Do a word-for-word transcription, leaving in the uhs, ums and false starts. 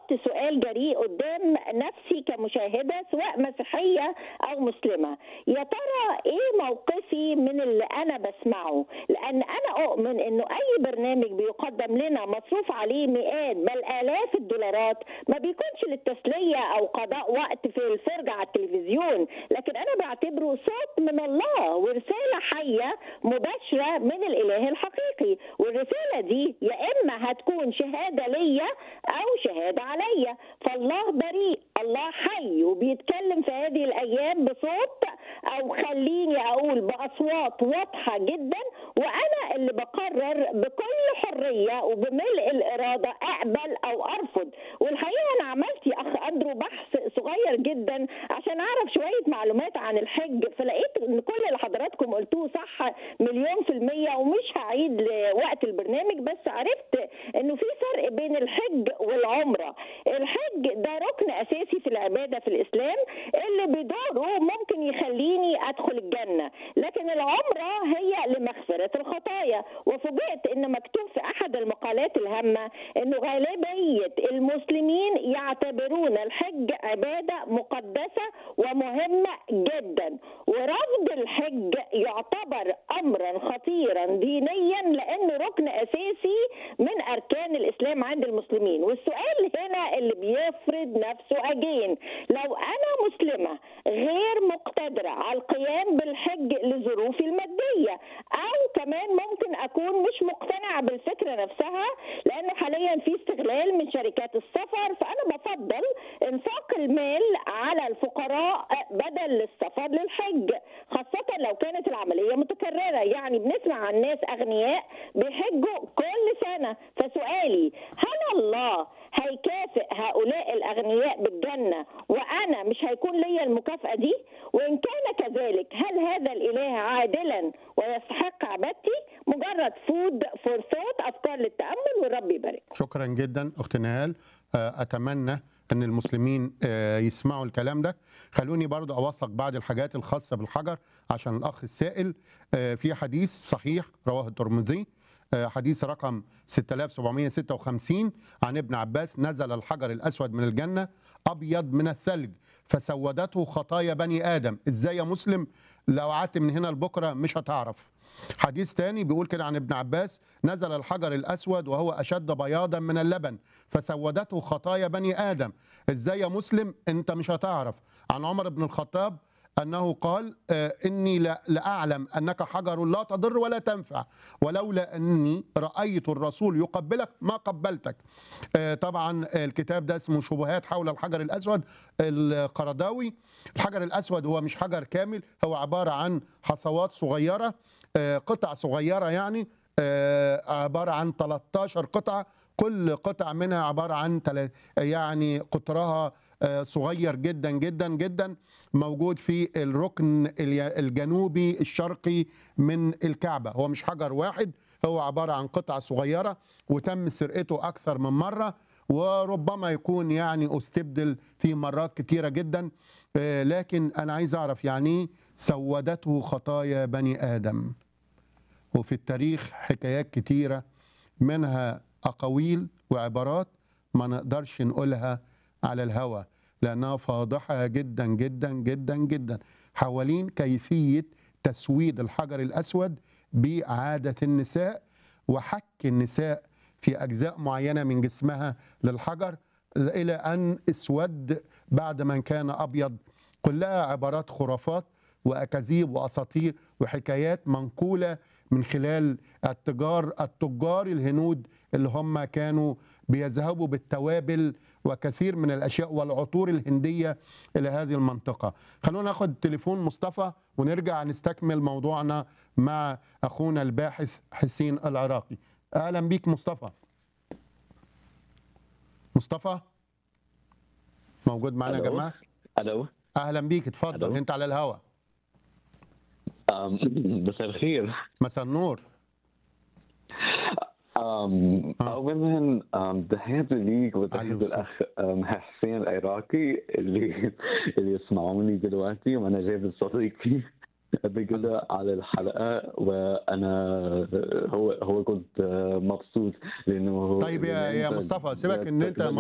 احط سؤال جريء قدام نفسي كمشاهده سواء مسيحيه او مسلمه، يا ترى ايه موقفي من اللي انا بسمعه؟ لان انا اؤمن انه اي برنامج بيقدم لنا مصروف عليه مئات بل الاف الدولارات ما بيكونش للتسليه او قضاء وقت في الفرجه على التلفزيون، لكن انا بعتبره صوت من الله ورساله حيه مباشره من الاله الحقيقي، والرساله دي يا اما هتكون شهاده ليا او شهاده عليا، فالله بريء، الله حي وبيتكلم في هذه الايام بصوت او خليني اقول باصوات واضحه جدا، وانا اللي بقرر بكل حريه وبملء الاراده اقبل او ارفض. والحقيقه انا عملت يا اخ اندرو بحث صغير جدا عشان اعرف شويه معلومات عن الحج، فلقيت ان كل اللي حضراتكم قلتوه صح مليون في الميه، ومش هعيد لوقت البرنامج، بس عرفت انه في فرق بين الحج والعمره. الحج ده ركن اساسي في العباده في الاسلام اللي بدوره ممكن يخليني ادخل الجنه، لكن العمره هي لمغفره الخطايا. وفوجئت ان مكتوب في احد المقالات الهامه انه غالبيه المسلمين يعتبرون الحج عباده مقدسه ومهمه جدا، ورفض الحج يعتبر امرا خطيرا دينيا لانه ركن اساسي من اركان الاسلام عند المسلمين. والسؤال هنا اللي بيفرض نفسه اجين، لو انا مسلمه غير مقتدره على القيام بالحج لظروفي الماديه، او كمان ممكن اكون مش مقتنعه بالفكره نفسها لانه حاليا في استغلال من شركات السفر، فانا بفضل انفاق المال على الفقراء بدل السفر للحج، خاصه لو كانت العمليه متكرره. يعني بنسمع عن ناس اغنياء بيحجوا كل سنه، فسؤالي هل الله هيكافئ هؤلاء الاغنياء بالجنه وانا مش هيكون لي المكافاه دي؟ وان كان كذلك هل هذا الاله عادلا ويستحق عبادتي؟ مجرد فود فور ثوت، افكار للتامل، والرب يبارك. شكرا جدا اخت نهال، اتمنى ان المسلمين يسمعوا الكلام ده. خلوني برضو اوثق بعض الحاجات الخاصه بالحجر عشان الاخ السائل. في حديث صحيح رواه الترمذي، حديث رقم ستة آلاف وسبعمائة وستة وخمسين عن ابن عباس: نزل الحجر الأسود من الجنة أبيض من الثلج فسودته خطايا بني آدم. إزاي يا مسلم؟ لو قعدت من هنا لبكرة مش هتعرف. حديث تاني بيقول كده عن ابن عباس: نزل الحجر الأسود وهو أشد بياضا من اللبن فسودته خطايا بني آدم. إزاي يا مسلم؟ أنت مش هتعرف. عن عمر بن الخطاب أنه قال: إني لأعلم أنك حجر لا تضر ولا تنفع، ولولا أني رأيت الرسول يقبلك ما قبلتك. طبعا الكتاب ده اسمه شبهات حول الحجر الأسود القرداوي. الحجر الأسود هو مش حجر كامل، هو عبارة عن حصوات صغيرة، قطع صغيرة، يعني عبارة عن ثلاثة عشر قطعة، كل قطع منها عبارة عن يعني قطرها صغير جدا جدا جدا، موجود في الركن الجنوبي الشرقي من الكعبة. هو مش حجر واحد، هو عبارة عن قطع صغيرة وتم سرقته أكثر من مرة، وربما يكون يعني استبدل في مرات كتيرة جدا. لكن أنا عايز أعرف يعني سودته خطايا بني آدم. وفي التاريخ حكايات كتيرة، منها أقاويل وعبارات ما نقدرش نقولها على الهوى لأنها فاضحة جدا جدا جدا جدا حوالين كيفية تسويد الحجر الأسود بعادة النساء وحك النساء في أجزاء معينة من جسمها للحجر إلى أن اسود بعد ما كان أبيض. كلها عبارات خرافات وأكاذيب وأساطير وحكايات منقولة من خلال التجار التجار الهنود اللي هم كانوا بيذهبوا بالتوابل وكثير من الأشياء والعطور الهندية إلى هذه المنطقة. خلونا ناخد تليفون مصطفى ونرجع نستكمل موضوعنا مع أخونا الباحث حسين العراقي. أهلا بيك مصطفى. مصطفى موجود معنا يا جماعة؟ ألو. أهلا بيك، اتفضل. ألو. أنت على الهواء. مساء الخير. مساء النور. أم أولا تحياتي ليك وتحياتي الأخ حسين العراقي اللي اللي يسمعوني دلوقتي، وأنا جايب صديقي بكده على الحلقة، وأنا هو هو كنت مبسوط لأنه طيب يا يا مصطفى، سيبك إن أنت